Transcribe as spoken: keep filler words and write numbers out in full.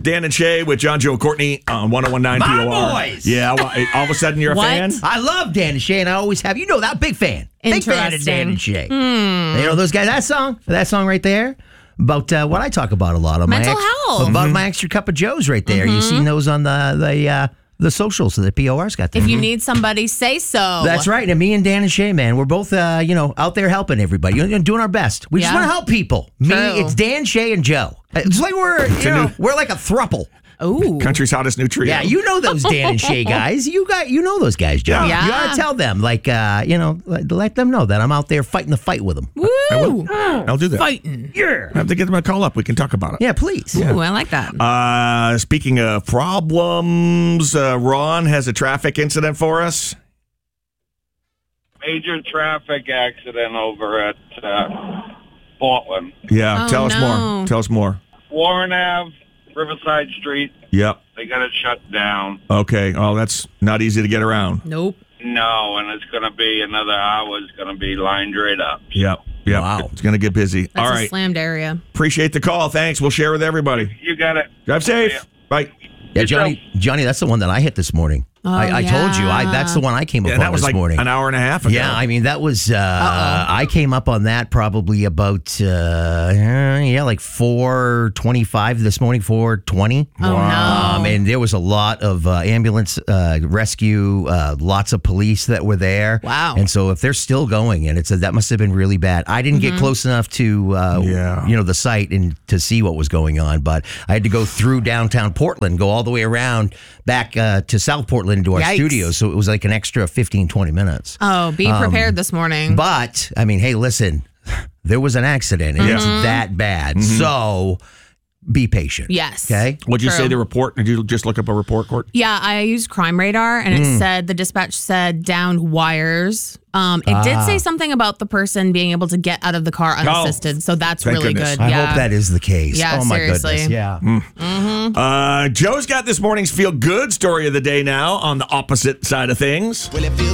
Dan and Shay with John, Joe, Courtney on one oh one point nine My P O R. boys. Yeah, well, all of a sudden you're a What? fan? I love Dan and Shay, and I always have. You know that, big fan. Big fan of Dan and Shay. Hmm. You know those guys, that song, that song right there, about uh, what I talk about a lot. On Mental my ex- health. About my extra cup of Joes right there. You seen those on the the uh, the socials that the P O R's got there. If you need somebody, say so. That's right. And me and Dan and Shay, man, we're both, uh, you know, out there helping everybody, you know, doing our best. We just Yeah. want to help people. Me, True. it's Dan, Shay, and Joe. It's like we're, you know, we're like a thruple. Ooh. Country's hottest new trio. Yeah, you know those Dan and Shay guys. You got, you know those guys, Joe. Yeah. You gotta tell them, like, uh, you know, let, let them know that I'm out there fighting the fight with them. Woo. I'll do that. Fighting. Yeah. I have to get them a call up. We can talk about it. Yeah, please. Ooh, I like that. Uh, speaking of problems, uh, Ron has a traffic incident for us. Major traffic accident over at uh, Portland. Yeah, Oh, tell us no. more. Tell us more. Warren Ave, Riverside Street, Yep. they got it shut down. Okay. Oh, that's not easy to get around. Nope. No, and it's going to be another hour. It's going to be lined right up. Yep. Yep. Wow. It's going to get busy. That's All a right. slammed area. Appreciate the call. Thanks. We'll share with everybody. You got it. Drive safe. Yeah. Bye. Yeah, Johnny, Johnny, that's the one that I hit this morning. Oh, I, I told you, I that's the one I came up Yeah, on that was this like morning. an hour and a half ago. Yeah, I mean that was. Uh, I came up on that probably about uh, yeah, like four twenty-five this morning, four twenty. Oh, no. Um, and there was a lot of uh, ambulance uh, rescue, uh, lots of police that were there. Wow. And so if they're still going, and it's a, that must have been really bad. I didn't Mm-hmm. get close enough to uh, Yeah. you know the site and to see what was going on, but I had to go through downtown Portland, go all the way around back uh, to South Portland into our Yikes. studios. So it was like an extra fifteen, twenty minutes. Oh, be prepared this morning. But, I mean, hey, listen, there was an accident and it's that bad. So be patient. Yes. Okay? What'd you True. say the report? Did you just look up a report, Court? Yeah, I used Crime Radar, and it Mm. said the dispatch said downed wires. Um, it did Ah. say something about the person being able to get out of the car unassisted, so that's Thank really goodness. good. I yeah. hope that is the case. Yeah, oh, my seriously. goodness. Yeah. Uh, Joe's got this morning's feel good story of the day now on the opposite side of things. Well, it feels